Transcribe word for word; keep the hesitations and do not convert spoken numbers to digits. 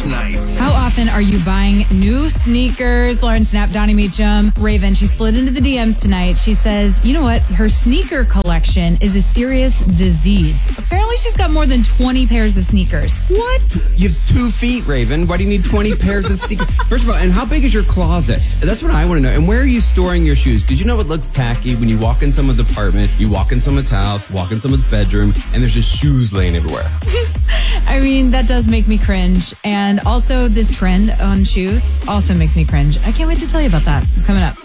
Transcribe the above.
nights. How often are you buying new sneakers? Lauren Snap, Donnie Meacham, Raven. She slid into the D Ms tonight. She says, you know what? Her sneaker collection is a serious disease. Apparently, she's got more than twenty pairs of sneakers. What? You have two feet, Raven. Why do you need twenty pairs of sneakers? First of all, and how big is your closet? That's what I want to know. And where are you storing your shoes? Because you know what looks tacky when you walk in someone's apartment, you walk in someone's house, walk in someone's bedroom, and there's just shoes laying everywhere. I mean, that does make me cringe. And also, this trend on shoes also makes me cringe. I can't wait to tell you about that. It's coming up.